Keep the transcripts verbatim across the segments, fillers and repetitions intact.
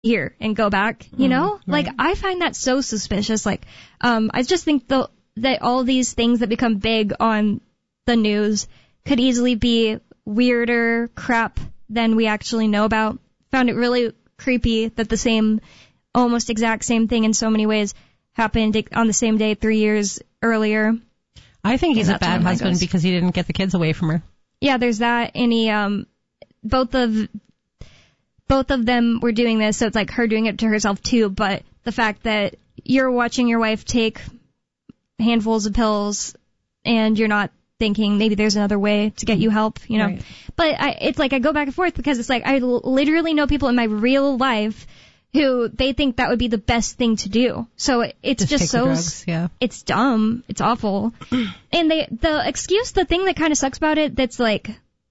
here and go back, you know? Mm, right. Like, I find that so suspicious. Like, um, I just think the, that all these things that become big on the news could easily be weirder crap than we actually know about. Found it really creepy that the same, almost exact same thing in so many ways happened on the same day three years earlier. I think he's a bad husband goes. because he didn't get the kids away from her. Yeah, there's that. And he, um, both of, both of them were doing this, so it's like her doing it to herself too, but the fact that you're watching your wife take handfuls of pills and you're not thinking maybe there's another way to get you help, you know. Right. But I, it's like I go back and forth because it's like I l- literally know people in my real life who they think that would be the best thing to do. So it's just, just take so, the drugs, yeah. It's dumb. It's awful. And they, the excuse, the thing that kind of sucks about it that's like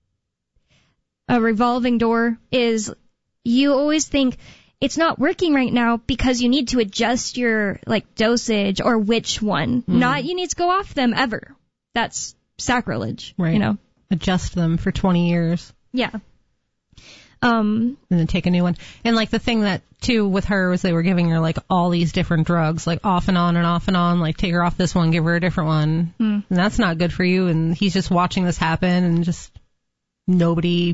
a revolving door is you always think it's not working right now because you need to adjust your like dosage or which one. Mm. Not you need to go off them ever. That's sacrilege, right? You know, adjust them for twenty years. Yeah. Um, and then take a new one. And like the thing that too with her was they were giving her like all these different drugs, like off and on and off and on, like take her off this one, give her a different one. Mm. And that's not good for you. And he's just watching this happen and just nobody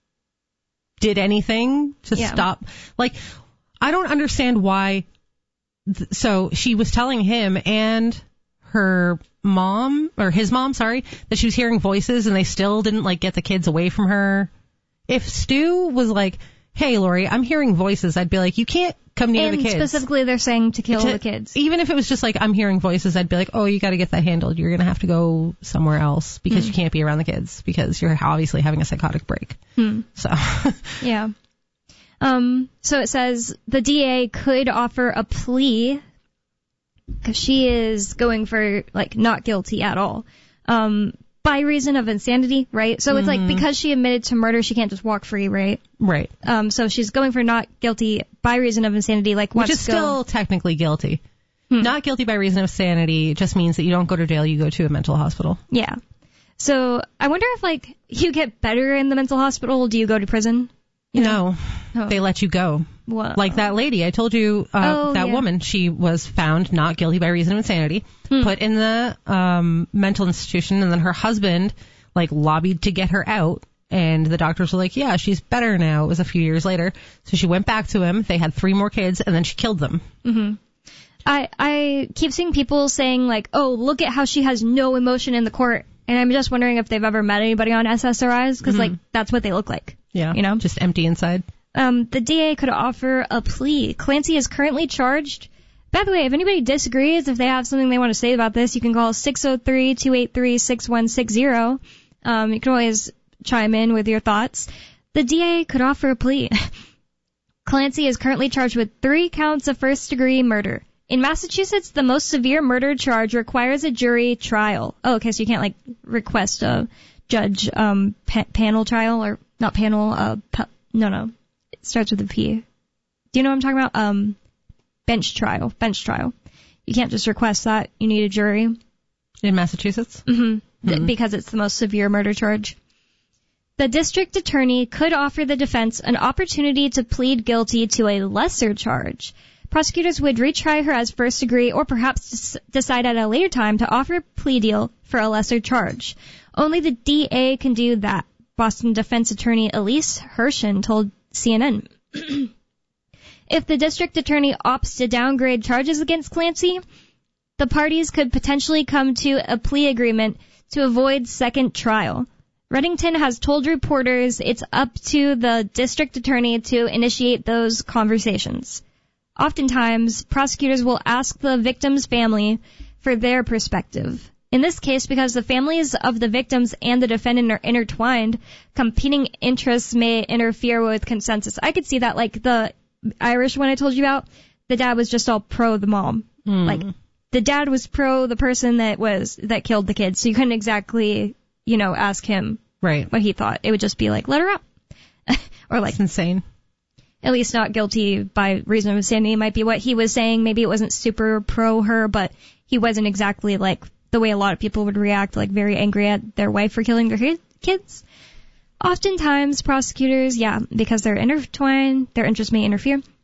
did anything to yeah. stop. Like, I don't understand why. Th- so she was telling him and her mom, or his mom, sorry, that she was hearing voices and they still didn't like get the kids away from her. If Stu was like, hey, Lori, I'm hearing voices, I'd be like, you can't come near and the kids. And specifically they're saying to kill to, the kids. Even if it was just like, I'm hearing voices, I'd be like, oh, you got to get that handled. You're going to have to go somewhere else because mm. you can't be around the kids because you're obviously having a psychotic break. Mm. So. yeah. Um. So it says the D A could offer a plea because she is going for, like, not guilty at all. Um. By reason of insanity, right? So it's mm-hmm. like because she admitted to murder, she can't just walk free, right? Right. Um, so she's going for not guilty by reason of insanity, like which is still go. technically guilty. Hmm. Not guilty by reason of insanity just means that you don't go to jail, you go to a mental hospital. Yeah. So I wonder if like you get better in the mental hospital, do you go to prison? You know? No, oh. They let you go. Whoa. Like that lady, I told you, uh, oh, that yeah. woman, she was found not guilty by reason of insanity, hmm. put in the um mental institution, and then her husband, like, lobbied to get her out, and the doctors were like, yeah, she's better now. It was a few years later. So she went back to him, they had three more kids, and then she killed them. Mm-hmm. I, I keep seeing people saying, like, oh, look at how she has no emotion in the court, and I'm just wondering if they've ever met anybody on S S R Is, because, mm-hmm. like, that's what they look like. Yeah, you know? Just empty inside. Um, the D A could offer a plea. Clancy is currently charged. By the way, if anybody disagrees, if they have something they want to say about this, you can call six oh three, two eight three, six one six zero. Um, you can always chime in with your thoughts. The D A could offer a plea. Clancy is currently charged with three counts of first-degree murder. In Massachusetts, the most severe murder charge requires a jury trial. Oh, okay, so you can't, like, request a judge um, pa- panel trial, or not panel, uh, pa- no, no. Starts with a P. Do you know what I'm talking about? Um, bench trial. Bench trial. You can't just request that. You need a jury. In Massachusetts? Mm-hmm. mm-hmm. Th- because it's the most severe murder charge. The district attorney could offer the defense an opportunity to plead guilty to a lesser charge. Prosecutors would retry her as first degree or perhaps des- decide at a later time to offer a plea deal for a lesser charge. Only the D A can do that. Boston defense attorney Elise Hershen told C N N. If the district attorney opts to downgrade charges against Clancy, the parties could potentially come to a plea agreement to avoid second trial. Reddington has told reporters it's up to the district attorney to initiate those conversations. Oftentimes, prosecutors will ask the victim's family for their perspective. In this case, because the families of the victims and the defendant are intertwined, competing interests may interfere with consensus. I could see that, like the Irish one I told you about, the dad was just all pro the mom. Mm. Like, the dad was pro the person that was, that killed the kids, so you couldn't exactly, you know, ask him right. what he thought. It would just be like, let her out. Or like, that's insane. At least not guilty by reason of insanity might be what he was saying. Maybe it wasn't super pro her, but he wasn't exactly like the way a lot of people would react, like very angry at their wife for killing their kids. Oftentimes, prosecutors, yeah, because they're intertwined, their interests may interfere.